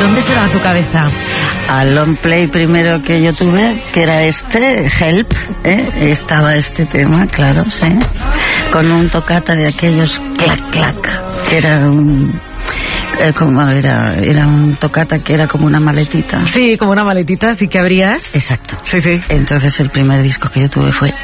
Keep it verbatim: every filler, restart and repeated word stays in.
¿Dónde se va tu cabeza? Al long play primero que yo tuve, que era este, Help, ¿eh? Estaba este tema, claro, sí, con un toccata de aquellos clac clac, que era un... Eh, como era, era un toccata que era como una maletita. Sí, como una maletita, así que abrías. Exacto. Sí, sí. Entonces el primer disco que yo tuve fue